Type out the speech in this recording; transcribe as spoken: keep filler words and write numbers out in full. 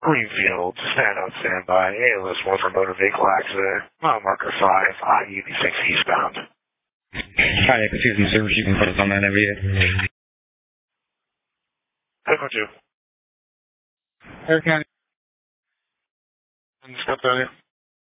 Greenfield, stand on standby. A L S one for motor vehicle accident. Mile marker five, I U B six eastbound. Kayak two service, you can put us on that every year. Echo two. Air County. Step down here.